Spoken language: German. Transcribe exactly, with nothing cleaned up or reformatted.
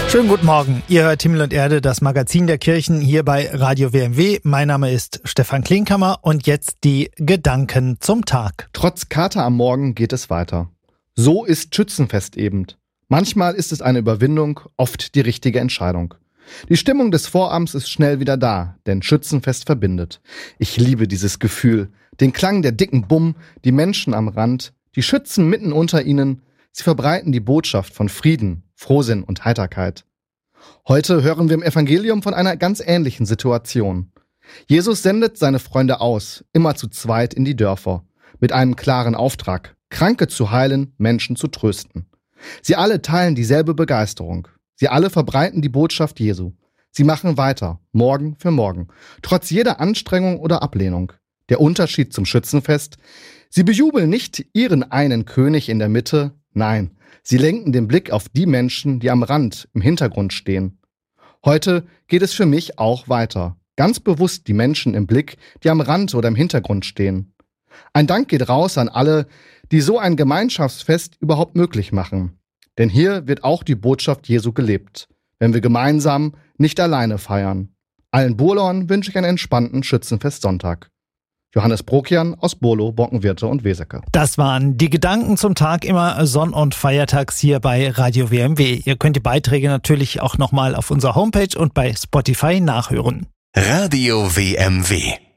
Schönen guten Morgen. Ihr hört Himmel und Erde, das Magazin der Kirchen hier bei Radio W M W. Mein Name ist Stefan Klinkhammer und jetzt die Gedanken zum Tag. Trotz Kater am Morgen geht es weiter. So ist Schützenfest eben. Manchmal ist es eine Überwindung, oft die richtige Entscheidung. Die Stimmung des Vorabends ist schnell wieder da, denn Schützenfest verbindet. Ich liebe dieses Gefühl, den Klang der dicken Bumm, die Menschen am Rand, die Schützen mitten unter ihnen. Sie verbreiten die Botschaft von Frieden, Frohsinn und Heiterkeit. Heute hören wir im Evangelium von einer ganz ähnlichen Situation. Jesus sendet seine Freunde aus, immer zu zweit in die Dörfer, mit einem klaren Auftrag, Kranke zu heilen, Menschen zu trösten. Sie alle teilen dieselbe Begeisterung. Sie alle verbreiten die Botschaft Jesu. Sie machen weiter, Morgen für Morgen, trotz jeder Anstrengung oder Ablehnung. Der Unterschied zum Schützenfest: Sie bejubeln nicht ihren einen König in der Mitte, nein, sie lenken den Blick auf die Menschen, die am Rand, im Hintergrund stehen. Heute geht es für mich auch weiter. Ganz bewusst die Menschen im Blick, die am Rand oder im Hintergrund stehen. Ein Dank geht raus an alle, die so ein Gemeinschaftsfest überhaupt möglich machen. Denn hier wird auch die Botschaft Jesu gelebt, wenn wir gemeinsam, nicht alleine feiern. Allen Burlern wünsche ich einen entspannten Schützenfestsonntag. Johannes Brokian aus Burlo, Bockenwirte und Weseke. Das waren die Gedanken zum Tag, immer sonn- und feiertags hier bei Radio W M W. Ihr könnt die Beiträge natürlich auch nochmal auf unserer Homepage und bei Spotify nachhören. Radio W M W.